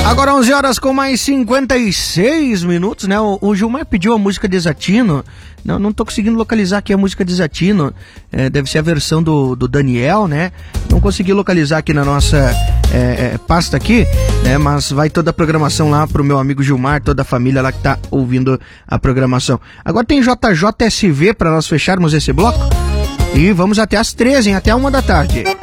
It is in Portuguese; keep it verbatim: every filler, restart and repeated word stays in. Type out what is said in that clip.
Agora onze horas com mais cinquenta e seis minutos, né? O, o Gilmar pediu a música Desatino. Não, não tô conseguindo localizar aqui a música Desatino. É, deve ser a versão do, do Daniel, né? Não consegui localizar aqui na nossa é, é, pasta aqui, né? Mas vai toda a programação lá pro meu amigo Gilmar, toda a família lá que tá ouvindo a programação. Agora tem J J S V para nós fecharmos esse bloco. E vamos até às treze, hein? Até uma da tarde.